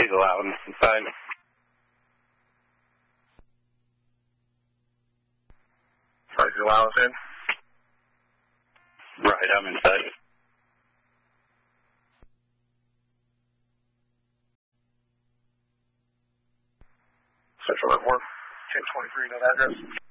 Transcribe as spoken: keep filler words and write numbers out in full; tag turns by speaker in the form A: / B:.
A: He's allowed inside.
B: Sorry, you allow us in?
A: Right, I'm inside.
B: Central Airport, ten twenty-three, no address.